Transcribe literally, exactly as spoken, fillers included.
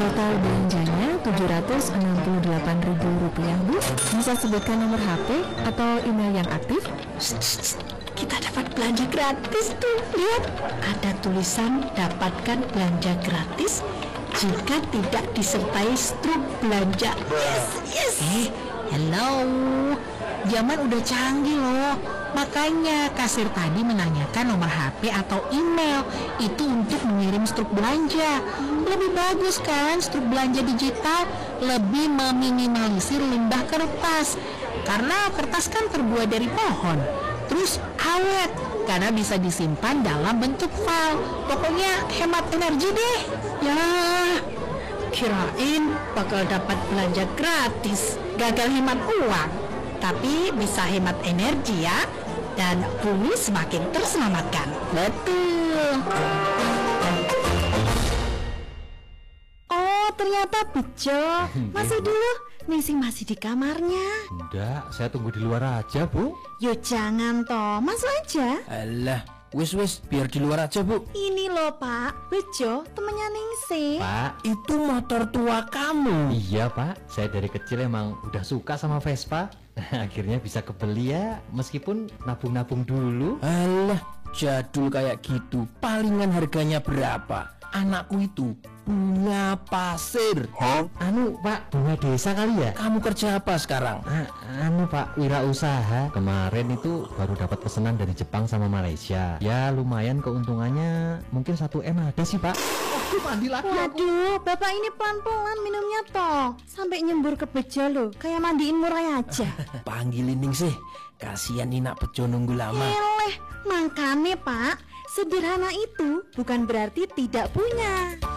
Total belanjanya tujuh ratus enam puluh delapan ribu rupiah, Bu. Bisa sebutkan nomor H P atau email yang aktif? Shh, shh, shh. Kita dapat belanja gratis tuh. Lihat, ada tulisan dapatkan belanja gratis jika tidak disertai struk belanja. Yes, yes. Eh, hello. Zaman udah canggih loh. Makanya kasir tadi menanyakan nomor H P atau email itu untuk mengirim struk belanja. Lebih bagus kan struk belanja digital, lebih meminimalisir limbah kertas. Karena kertas kan terbuat dari pohon. Terus awet karena bisa disimpan dalam bentuk file. Pokoknya hemat energi deh. Ya, kirain bakal dapat belanja gratis, gagal hemat uang. Tapi bisa hemat energi ya, dan bumi semakin terselamatkan. Betul. Oh, ternyata Bejo. Masuk dulu. Nisi masih di kamarnya. Enggak, saya tunggu di luar aja, Bu. Yo jangan toh, masuk aja. Alah, wis-wis biar di luar aja, Bu. Ini loh Pak, Bejo temennya Ningsih. Pak, Itu motor tua kamu. iya Pak, saya dari kecil emang udah suka sama Vespa. Akhirnya bisa kebeli ya, meskipun nabung-nabung dulu. Alah, jadul kayak gitu. Palingan harganya berapa? Anakku itu bunga pasir. Anu Pak, bunga desa kali ya? Kamu kerja apa sekarang? Ah, anu Pak, wirausaha. Kemarin itu baru dapat pesanan dari Jepang sama Malaysia. Ya lumayan keuntungannya, mungkin satu M ada sih Pak. Aduh, mandi lagi aku. Waduh, Bapak ini pelan-pelan minumnya toh. Sampai nyembur ke Bejo loh, kayak mandiin murai aja. Panggilin ning sih. Kasihan Nina Bejo nunggu lama. Eleh, makanya Pak, sederhana itu bukan berarti tidak punya.